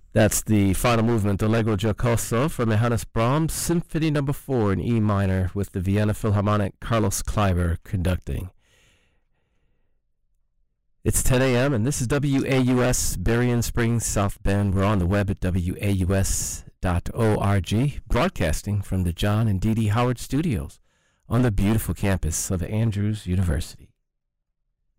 That's the final movement, Allegro Giocoso, from Johannes Brahms, Symphony No. 4 in E minor, with the Vienna Philharmonic Carlos Kleiber conducting. It's 10 a.m., and this is WAUS, Berrien Springs, South Bend. We're on the web at WAUS.org, broadcasting from the John and Dee Dee Howard Studios on the beautiful campus of Andrews University.